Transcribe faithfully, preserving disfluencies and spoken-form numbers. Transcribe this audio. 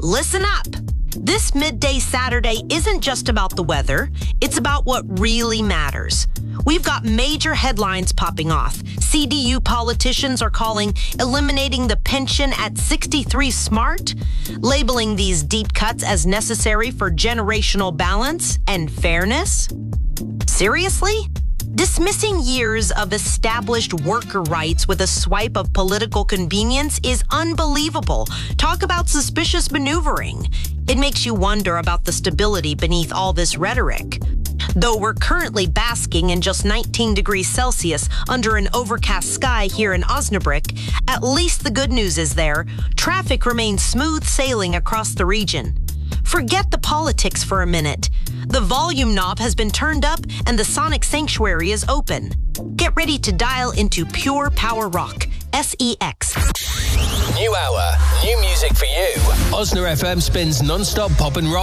listen up. This midday Saturday isn't just about the weather, it's about what really matters. We've got major headlines popping off. C D U politicians are calling eliminating the pension at sixty-three smart, labeling these deep cuts as necessary for generational balance and fairness. Seriously? Dismissing years of established worker rights with a swipe of political convenience is unbelievable. Talk about suspicious maneuvering. It makes you wonder about the stability beneath all this rhetoric. Though we're currently basking in just nineteen degrees Celsius under an overcast sky here in Osnabrück, at least the good news is there. Traffic remains smooth sailing across the region. Forget the politics for a minute. The volume knob has been turned up and the sonic sanctuary is open. Get ready to dial into pure power rock. S E X. New hour, new music for you. Osna F M spins non-stop pop and rock.